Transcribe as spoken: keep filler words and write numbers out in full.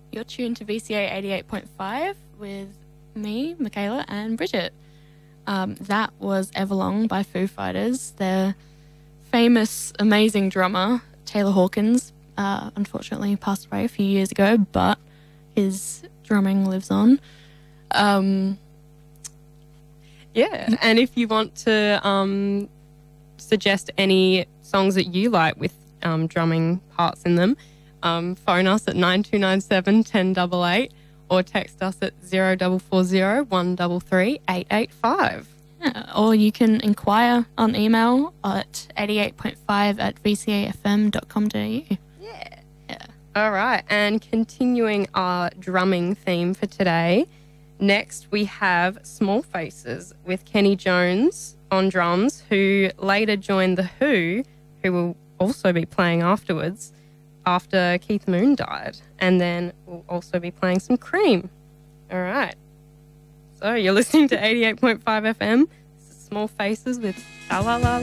You're tuned to V C A eighty-eight point five with me, Michaela, and Bridget. Um, that was Everlong by Foo Fighters. Their famous, amazing drummer, Taylor Hawkins, uh, unfortunately passed away a few years ago, but his drumming lives on. Um, yeah, and if you want to um, suggest any songs that you like with um, drumming parts in them, um, phone us at nine two nine seven, one zero eight eight or text us at zero four four zero, one three three, eight eight five. Yeah, or you can inquire on email at eighty-eight point five at v c a f m dot com dot a u. Yeah. Yeah. All right, and continuing our drumming theme for today, next we have Small Faces with Kenny Jones on drums, who later joined The Who, who will also be playing afterwards after Keith Moon died, and then we'll also be playing some Cream. All right. So you're listening to eighty-eight point five F M. This is Small Faces with La La La.